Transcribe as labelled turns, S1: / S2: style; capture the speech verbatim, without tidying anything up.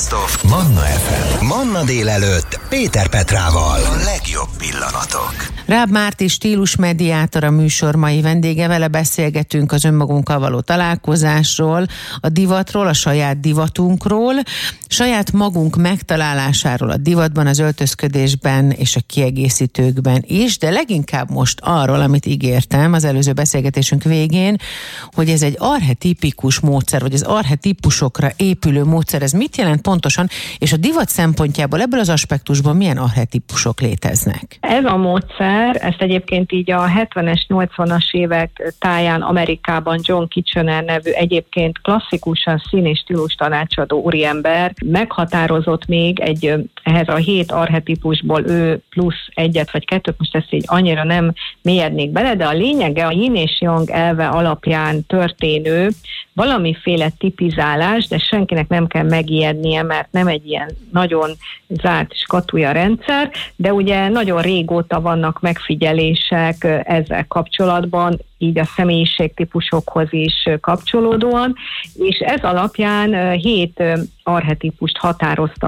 S1: Best of Manna ef em. Manna délelőtt Péter Petrával. A legjobb pillanatok.
S2: Ráb Márti stílusmediátor a műsor mai vendége, vele beszélgetünk az önmagunkkal való találkozásról, a divatról, a saját divatunkról, saját magunk megtalálásáról a divatban, az öltözködésben és a kiegészítőkben is, de leginkább most arról, amit ígértem az előző beszélgetésünk végén, hogy ez egy archetipikus módszer, vagy az archetipusokra épülő módszer. Ez mit jelent pontosan, és a divat szempontjából ebből az aspektusból milyen archetipusok léteznek?
S3: Ez a módszer, ezt egyébként így a hetvenes, nyolcvanas évek táján Amerikában John Kitchener nevű egyébként klasszikusan szín- és stílus tanácsadó úriember meghatározott még egy, ehhez a hét archetipusból ő plusz egyet vagy kettőt, most ezt így annyira nem mélyednék bele, de a lényege a yin és yang elve alapján történő valamiféle tipizálás, de senkinek nem kell megijednie, mert nem egy ilyen nagyon zárt skatúja rendszer, de ugye nagyon régóta vannak megfigyelések ezzel kapcsolatban, így a személyiségtípusokhoz is kapcsolódóan, és ez alapján hét archetipust határozta